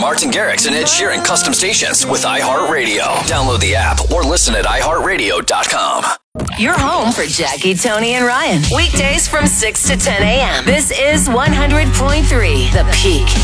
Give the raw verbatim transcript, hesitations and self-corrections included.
Martin Garrix and Ed Sheeran custom stations with iHeartRadio. Download the app or listen at i heart radio dot com. You're home for Jackie, Tony, and Ryan. Weekdays from six to ten a.m. This is one hundred point three The Peak.